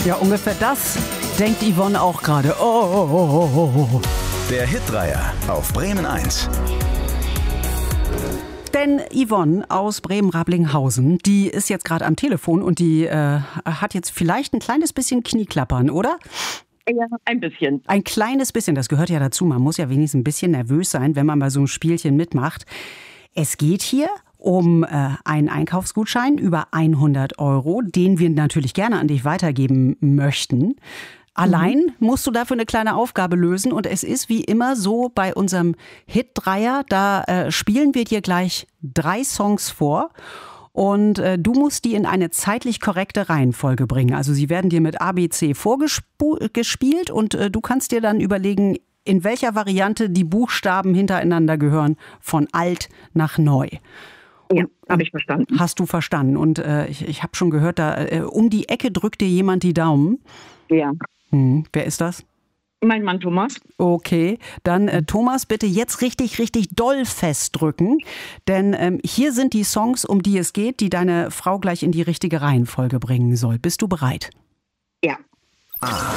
Ja, ungefähr das denkt Yvonne auch gerade. Oh. Der Hitdreier auf Bremen 1. Denn Yvonne aus Bremen-Rablinghausen, die ist jetzt gerade am Telefon und die hat jetzt vielleicht ein kleines bisschen Knieklappern, oder? Ja, ein bisschen. Ein kleines bisschen, das gehört ja dazu. Man muss ja wenigstens ein bisschen nervös sein, wenn man bei so einem Spielchen mitmacht. Es geht hier um einen Einkaufsgutschein über 100 €, den wir natürlich gerne an dich weitergeben möchten. Allein musst du dafür eine kleine Aufgabe lösen und es ist wie immer so bei unserem Hit-Dreier, da spielen wir dir gleich 3 Songs vor und du musst die in eine zeitlich korrekte Reihenfolge bringen. Also sie werden dir mit A, B, C vorgespielt und du kannst dir dann überlegen, in welcher Variante die Buchstaben hintereinander gehören, von alt nach neu. Ja, habe ich verstanden. Hast du verstanden? Und ich habe schon gehört, da um die Ecke drückt dir jemand die Daumen. Ja. Wer ist das? Mein Mann Thomas. Okay, dann Thomas, bitte jetzt richtig doll festdrücken, denn hier sind die Songs, um die es geht, die deine Frau gleich in die richtige Reihenfolge bringen soll. Bist du bereit? Ja. A.